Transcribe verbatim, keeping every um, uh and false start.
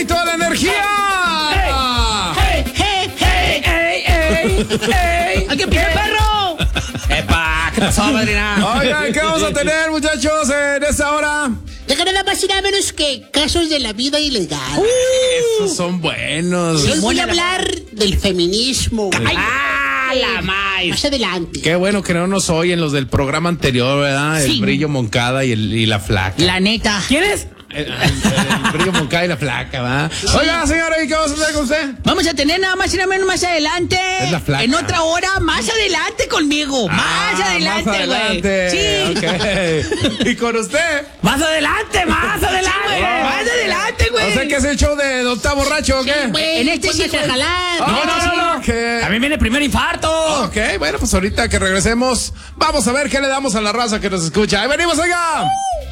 y toda la energía. ¡Hey! ¡Hey! ¡Hey! ¡Hey! ¡Hey! ¡Hey! ¡Aquí empieza el perro! ¡Epa! ¿Qué pasó, madrina? Oigan, ¿qué vamos a tener, muchachos, en esta hora? De nada más y nada menos que casos de la vida ilegal. Uh, Esos son buenos. Yo les voy a hablar del feminismo. ¡Ay! ¡Ah, la más! Más adelante. Qué bueno que no nos oyen los del programa anterior, ¿verdad? Sí. El Brillo Moncada y, el, y la Flaca. La neta. ¿Quién es? El, el- el Brillo Moncada y la Flaca, ¿verdad? Oiga, señora, ¿y qué vamos a hacer con usted? Vamos a tener nada más y nada menos más adelante. Es la Flaca. En otra hora, más adelante conmigo. más Ah, adelante, más güey. adelante. Sí. Ok. ¿Y con usted? Más adelante, más adelante. güey. Más adelante, güey. O sea, que es el show de Don Está Borracho, ¿o qué? Güey, En este póngase sí, a güey. jalar. No, no, no, no. Ok. A mí viene el primer infarto. Ok, bueno, pues ahorita que regresemos, vamos a ver qué le damos a la raza que nos escucha. ¡Ahí venimos, oiga!